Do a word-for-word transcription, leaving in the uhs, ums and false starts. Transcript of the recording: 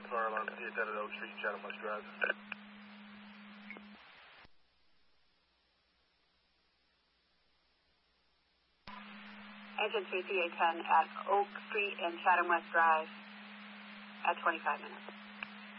car alarm fifty-eight ten at Oak Street, Chatham West Drive. Engine fifty-eight ten at Oak Street and Chatham West Drive at twenty-five minutes.